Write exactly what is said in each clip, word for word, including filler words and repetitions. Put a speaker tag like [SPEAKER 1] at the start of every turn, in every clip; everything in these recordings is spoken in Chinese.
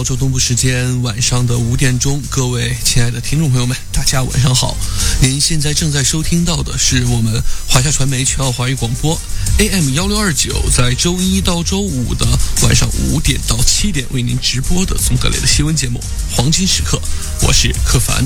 [SPEAKER 1] 澳洲东部时间晚上的五点钟，各位亲爱的听众朋友们，大家晚上好。您现在正在收听到的是我们华夏传媒全澳华语广播 A M 一六二九，在周一到周五的晚上五点到七点为您直播的综合类的新闻节目《黄金时刻》，我是柯凡。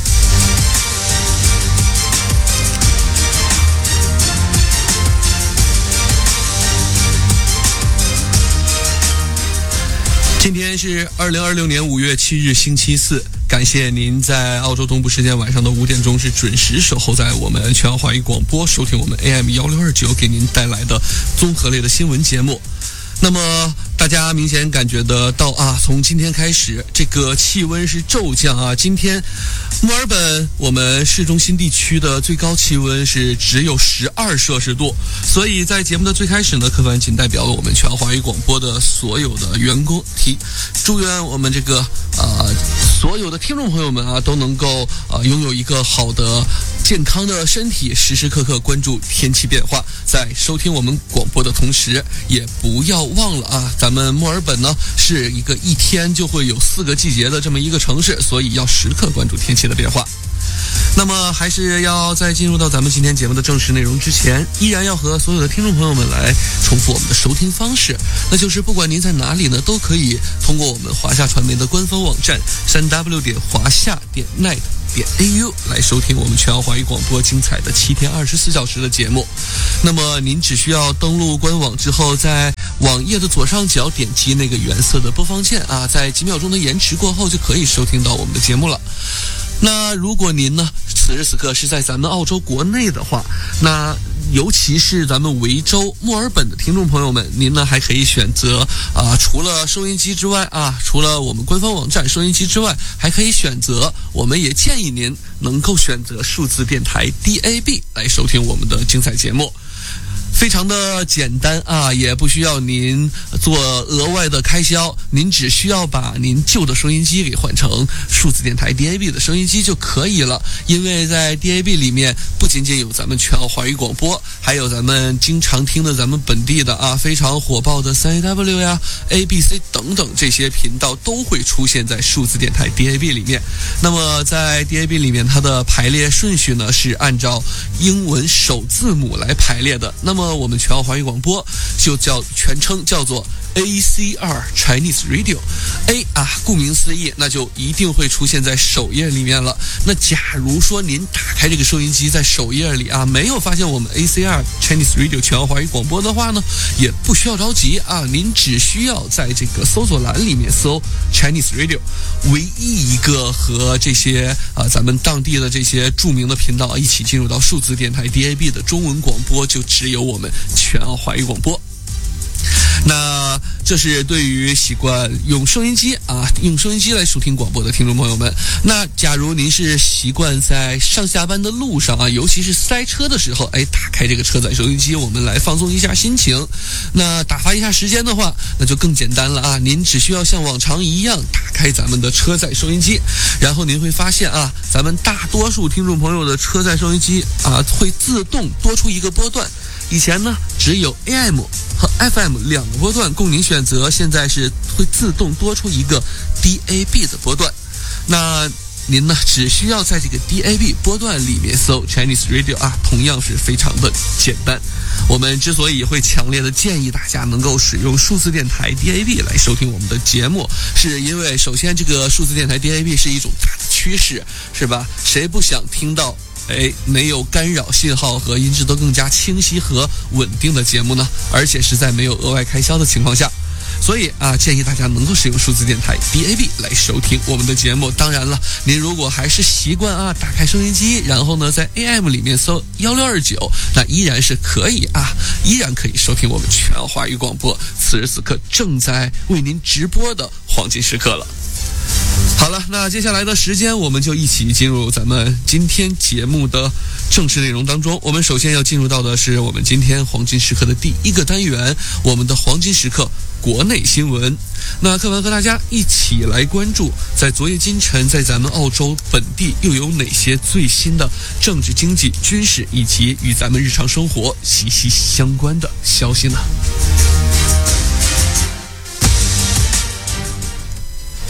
[SPEAKER 1] 今天是二零二六年五月七日星期四，感谢您在澳洲东部时间晚上的五点钟是准时守候在我们全澳华语广播，收听我们 A M 一六二九给您带来的综合类的新闻节目。那么大家明显感觉得到啊，从今天开始这个气温是骤降啊。今天墨尔本我们市中心地区的最高气温是只有十二摄氏度，所以在节目的最开始呢，柯凡仅代表了我们全华语广播的所有的员工提祝愿我们这个呃所有的听众朋友们啊都能够呃拥有一个好的健康的身体，时时刻刻关注天气变化，在收听我们广播的同时也不要忘了啊，咱们墨尔本呢是一个一天就会有四个季节的这么一个城市，所以要时刻关注天气的变化。那么还是要在进入到咱们今天节目的正式内容之前，依然要和所有的听众朋友们来重复我们的收听方式，那就是不管您在哪里呢，都可以通过我们华夏传媒的官方网站 三 w 点华夏点 net点 a u 来收听我们全澳华语广播精彩的七天二十四小时的节目。那么您只需要登录官网之后，在网页的左上角点击那个原色的播放键啊，在几秒钟的延迟过后就可以收听到我们的节目了。那如果您呢此时此刻是在咱们澳洲国内的话，那尤其是咱们维州墨尔本的听众朋友们，您呢还可以选择啊、呃，除了收音机之外啊，除了我们官方网站收音机之外，还可以选择，我们也建议您能够选择数字电台 D A B 来收听我们的精彩节目。非常的简单啊，也不需要您做额外的开销，您只需要把您旧的收音机给换成数字电台 D A B 的收音机就可以了。因为在 D A B 里面不仅仅有咱们全澳华语广播，还有咱们经常听的咱们本地的啊非常火爆的 三 A W 呀 A B C 等等这些频道都会出现在数字电台 D A B 里面。那么在 D A B 里面，它的排列顺序呢是按照英文首字母来排列的。那么我们全澳华语广播就叫全称叫做 A C R Chinese Radio。A 啊，顾名思义，那就一定会出现在首页里面了。那假如说您打开这个收音机，在首页里啊没有发现我们 A C R Chinese Radio 全澳华语广播的话呢，也不需要着急啊，您只需要在这个搜索栏里面搜 Chinese Radio， 唯一一个和这些啊咱们当地的这些著名的频道一起进入到数字电台 D A B 的中文广播，就只有我们全澳华语广播。那这是对于习惯用收音机啊，用收音机来收听广播的听众朋友们。那假如您是习惯在上下班的路上啊，尤其是塞车的时候，哎，打开这个车载收音机，我们来放松一下心情，那打发一下时间的话，那就更简单了啊。您只需要像往常一样打开咱们的车载收音机，然后您会发现啊，咱们大多数听众朋友的车载收音机啊会自动多出一个波段。以前呢只有 A M 和 F M 两个波段供您选择，现在是会自动多出一个 D A B 的波段。那您呢只需要在这个 D A B 波段里面搜 Chinese Radio 啊，同样是非常的简单。我们之所以会强烈的建议大家能够使用数字电台 D A B 来收听我们的节目，是因为首先这个数字电台 D A B 是一种大的趋势，是吧？谁不想听到哎，没有干扰信号和音质都更加清晰和稳定的节目呢？而且是在没有额外开销的情况下。所以啊，建议大家能够使用数字电台 D A B 来收听我们的节目。当然了，您如果还是习惯啊打开收音机，然后呢在 A M 里面搜一六二九，那依然是可以啊，依然可以收听我们全澳华语广播此时此刻正在为您直播的黄金时刻了。好了，那接下来的时间我们就一起进入咱们今天节目的正式内容当中。我们首先要进入到的是我们今天黄金时刻的第一个单元，我们的黄金时刻国内新闻。那课文和大家一起来关注，在昨夜今晨，在咱们澳洲本地又有哪些最新的政治、经济、军事以及与咱们日常生活息息相关的消息呢？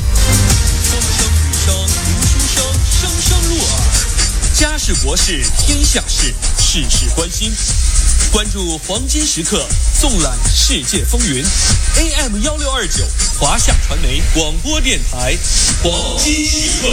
[SPEAKER 2] 事国事天下事，事事关心。关注黄金时刻，纵览世界风云。A M 一六二九，华夏传媒广播电台，黄金时刻。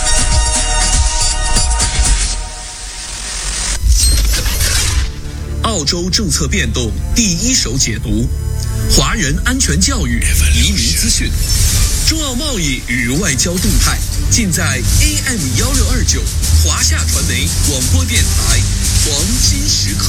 [SPEAKER 3] 澳洲政策变动第一手解读，华人安全教育、移民资讯，中澳贸易与外交动态，尽在 A M 一六二九华夏传媒广播电台黄金时刻。